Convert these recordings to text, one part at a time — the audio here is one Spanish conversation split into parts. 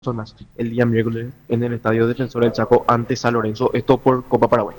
personas el día miércoles en el Estadio Defensor del Chaco ante San Lorenzo, esto por Copa Paraguay.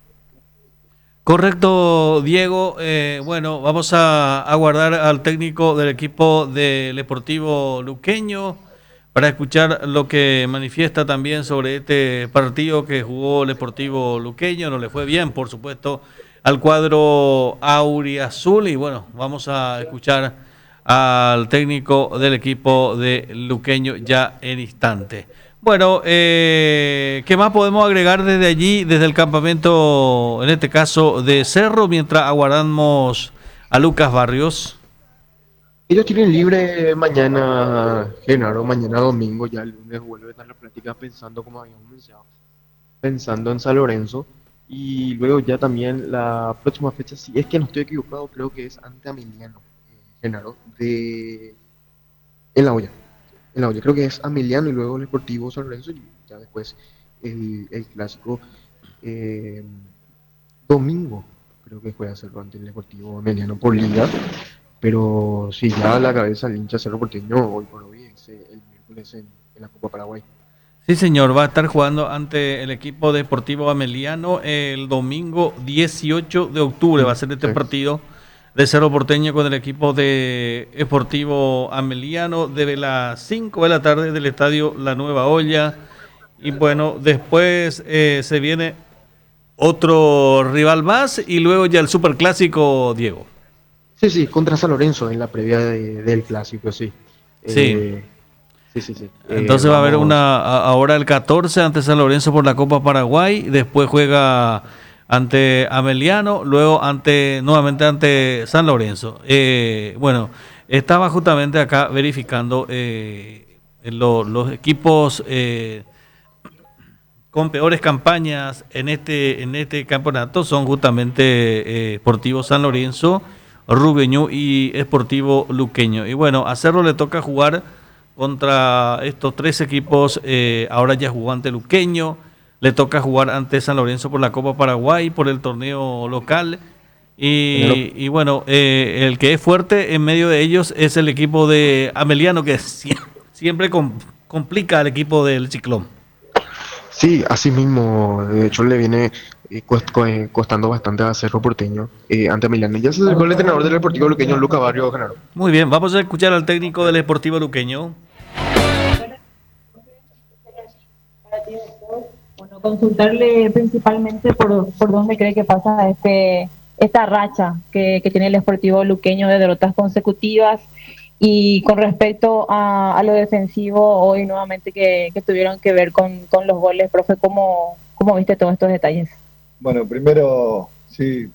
Correcto, Diego. Bueno, vamos a aguardar al técnico del equipo del Deportivo Luqueño para escuchar lo que manifiesta también sobre este partido que jugó el Deportivo Luqueño. No le fue bien, por supuesto, al cuadro auriazul. Y bueno, vamos a escuchar al técnico del equipo de Luqueño ya en instante. Bueno, ¿qué más podemos agregar desde allí, desde el campamento, en este caso de Cerro, mientras aguardamos a Lucas Barrios? Ellos tienen libre mañana, Genaro, mañana domingo, ya el lunes vuelve a estar la práctica pensando, como habíamos mencionado, pensando en San Lorenzo. Y luego ya también la próxima fecha, si es que no estoy equivocado, creo que es ante Ameliano, Genaro, en la olla. En la olla, creo que es Ameliano y luego el Deportivo San Lorenzo y ya después el clásico. eh, Domingo, creo que juega Cerro ante el Deportivo Ameliano por liga, pero si ya la cabeza el hincha Cerro Porteño hoy por hoy es el miércoles en la Copa Paraguay. Sí, señor, va a estar jugando ante el equipo deportivo Ameliano el domingo 18 de octubre. Va a ser este Sí. partido de Cerro Porteño con el equipo de Deportivo Ameliano desde las 5 de la tarde del estadio La Nueva Olla. Y bueno, después se viene otro rival más y luego ya el superclásico, Diego. Sí, sí, contra San Lorenzo en la previa del clásico, sí. Sí, Eh, sí, sí, sí. entonces va a haber Vamos. ahora el 14 ante San Lorenzo por la Copa Paraguay, después juega ante Ameliano, luego nuevamente ante San Lorenzo. Bueno, estaba justamente acá verificando los equipos con peores campañas en este campeonato son justamente Sportivo San Lorenzo, Rubeño y Sportivo Luqueño. Y bueno, a Cerro le toca jugar contra estos tres equipos. Ahora ya jugó ante Luqueño, le toca jugar ante San Lorenzo por la Copa Paraguay, por el torneo local. Genaro. Y bueno, el que es fuerte en medio de ellos es el equipo de Ameliano, que siempre complica al equipo del Ciclón. Sí, así mismo, de hecho le viene costando bastante a Cerro Porteño ante Milán. Ya se acercó el entrenador del Deportivo Luqueño, Luca Barrio, Genaro. Muy bien, vamos a escuchar al técnico del Deportivo Luqueño. Bueno, consultarle principalmente por dónde cree que pasa esta racha que tiene el Sportivo Luqueño de derrotas consecutivas y con respecto a lo defensivo hoy nuevamente que tuvieron que ver con los goles, profe, ¿cómo viste todos estos detalles? Bueno, primero, sí,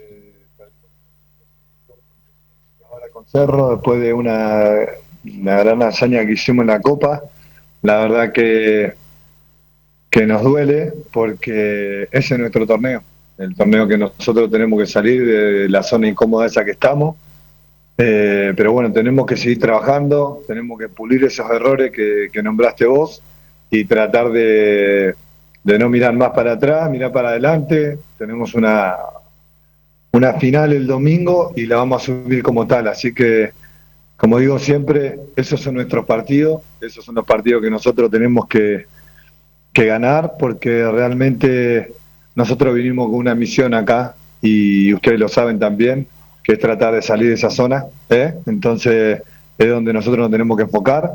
ahora con Cerro, después de una gran hazaña que hicimos en la Copa, la verdad que nos duele porque ese es nuestro torneo, el torneo que nosotros tenemos que salir de la zona incómoda esa que estamos. Pero bueno, tenemos que seguir trabajando, tenemos que pulir esos errores que nombraste vos y tratar de no mirar más para atrás, mirar para adelante. Tenemos una final el domingo y la vamos a subir como tal, así que, como digo siempre, esos son nuestros partidos, esos son los partidos que nosotros tenemos que ganar, porque realmente nosotros vinimos con una misión acá y ustedes lo saben también, que es tratar de salir de esa zona, ¿eh? Entonces es donde nosotros nos tenemos que enfocar.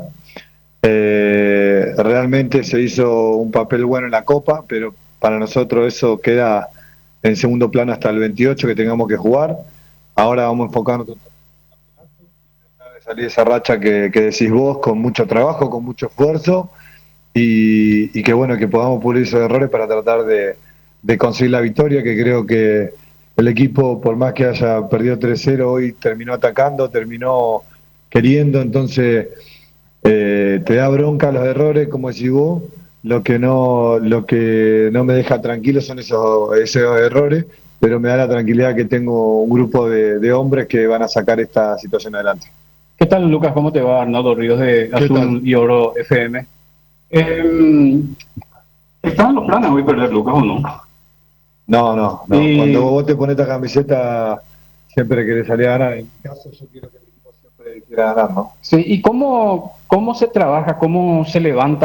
Realmente se hizo un papel bueno en la Copa, pero para nosotros eso queda en segundo plano hasta el 28 que tengamos que jugar. Ahora vamos a enfocarnos en salir de esa racha que decís vos, con mucho trabajo, con mucho esfuerzo, y que bueno, que podamos pulir esos errores para tratar de conseguir la victoria, que creo que el equipo, por más que haya perdido 3-0, hoy terminó atacando, terminó queriendo, entonces te da bronca los errores, como decís vos, lo que no me deja tranquilo son esos errores, pero me da la tranquilidad que tengo un grupo de hombres que van a sacar esta situación adelante. ¿Qué tal, Lucas? ¿Cómo te va? Arnaldo Ríos de ¿Qué tal? Azul y Oro FM. Eh, ¿Están en los planes hoy perder, Lucas, o no? No, no, no. Cuando Y, vos te pones esta camiseta, siempre querés salir a ganar. En mi caso, yo quiero que el equipo siempre quiera ganar, ¿no? sí, ¿y cómo ¿Cómo se trabaja, cómo se levanta